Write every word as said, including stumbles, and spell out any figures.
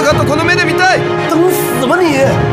姿この目で見たい。 等死吧你！